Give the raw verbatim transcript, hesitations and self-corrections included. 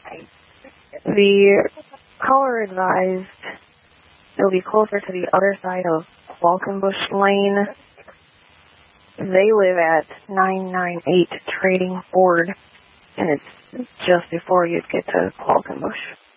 The caller advised it'll be closer to the other side of Qualkenbush Lane. They live at nine ninety-eight Trading Ford, and it's just before you'd get to Qualkenbush.